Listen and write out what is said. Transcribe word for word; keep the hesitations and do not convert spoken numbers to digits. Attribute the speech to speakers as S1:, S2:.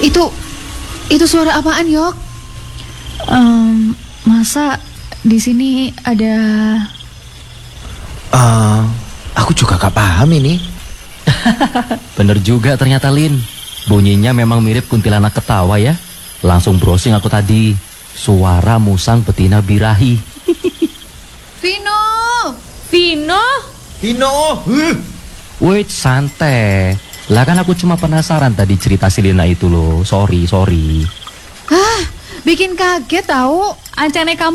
S1: Itu, itu suara apaan, Yok?
S2: Um, masa di sini ada...
S3: Uh, aku juga gak paham ini.
S4: Bener juga ternyata, Lin. Bunyinya memang mirip kuntilanak ketawa ya. Langsung browsing aku tadi. Suara musang betina birahi.
S1: Vino!
S2: Vino?
S3: Vino! Huh.
S4: Wait, santai. Lah kan aku cuma penasaran tadi cerita si Lina itu loh. Sorry, sorry.
S1: Hah, bikin kaget tahu.
S2: Ancane kamu